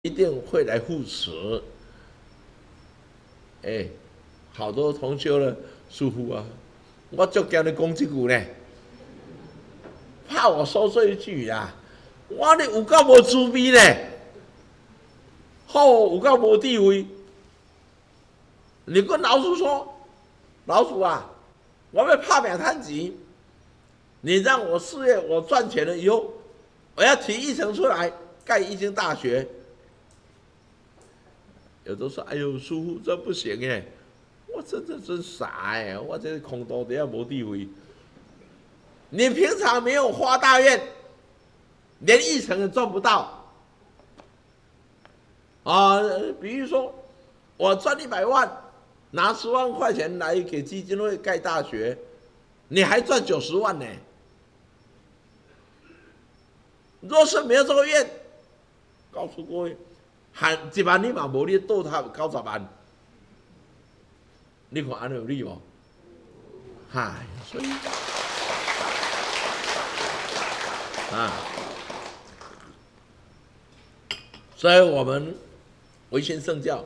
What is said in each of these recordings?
一定会来护持。哎，好多同修呢，师傅啊，我就叫你讲这句呢，怕我说这一句啊，我你有够无慈悲呢，好有够无地位。你跟老鼠说，老鼠啊，我要怕命贪钱，你让我事业我赚钱了以后，我要提一层出来盖一间大学。有的说，哎呦，师傅这不行哎，我真傻哎，我这空头底下没地位。你平常没有花大愿，连一成也赚不到啊！比如说，我赚100万，拿10万块钱来给基金会盖大学，你还赚90万呢。若是没有这个愿，告诉各位，喊1万你嘛无你倒他90万，你看安有理无？嗨，所以啊，所以我们维新圣教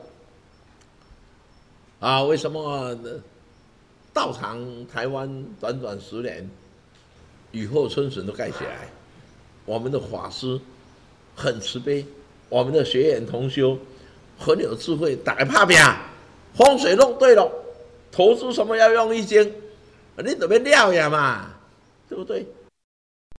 啊，为什么道场台湾短短10年，雨后春笋都盖起来？我们的法师很慈悲，我们的学员同修很有智慧，大家拍拼，风水弄对了，投资什么要用易经，你怎么料呀嘛，对不对？